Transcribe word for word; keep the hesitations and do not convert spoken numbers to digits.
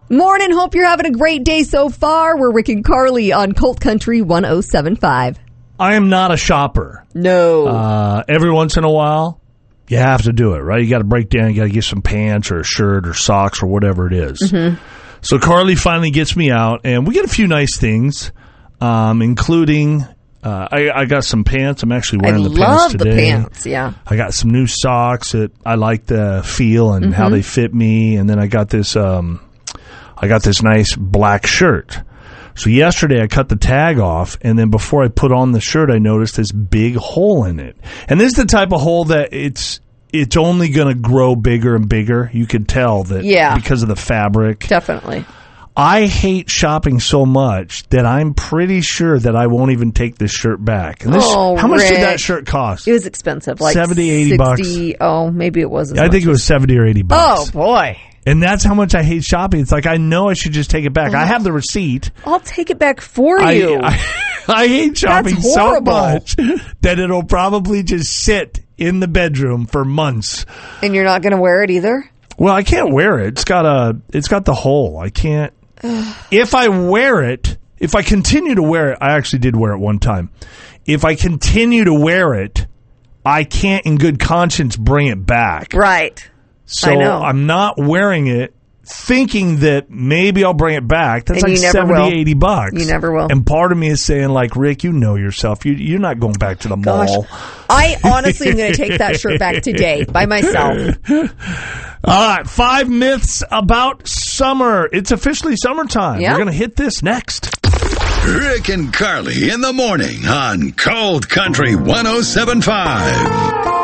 Morning. Hope you're having a great day so far. We're Rick and Carly on Colt Country one oh seven point five. I am not a shopper. No. Uh, every once in a while, you have to do it, right? You got to break down. You got to get some pants or a shirt or socks or whatever it is. Mm-hmm. So Carly finally gets me out, and we get a few nice things, um, including uh, I, I got some pants. I'm actually wearing I the pants love today. the pants, yeah. I got some new socks that I like the feel and mm-hmm. how they fit me, and then I got this um, I got this nice black shirt. So yesterday I cut the tag off, and then before I put on the shirt, I noticed this big hole in it. And this is the type of hole that it's it's only going to grow bigger and bigger. You could tell that yeah. because of the fabric. Definitely. I hate shopping so much that I'm pretty sure that I won't even take this shirt back. And this, oh, how much Rick. did that shirt cost? It was expensive, like seventy, eighty bucks. Oh, maybe it wasn't. I think it was seventy or eighty bucks. Oh, boy. And that's how much I hate shopping. It's like, I know I should just take it back. Oh. I have the receipt. I'll take it back for I, you. I, I hate shopping so much that it'll probably just sit in the bedroom for months. And you're not going to wear it either? Well, I can't wear it. It's got a, it's got the hole. I can't. If I wear it, if I continue to wear it, I actually did wear it one time. If I continue to wear it, I can't in good conscience bring it back. Right. So I know. I'm not wearing it thinking that maybe I'll bring it back. That's and like seventy, eighty bucks. You never will. And part of me is saying, like, Rick, you know yourself. You, you're not going back to the Gosh. mall. I honestly am going to take that shirt back today by myself. All right. Five myths about summer. It's officially summertime. Yeah. We're going to hit this next. Rick and Carly in the morning on Cold Country one oh seven point five.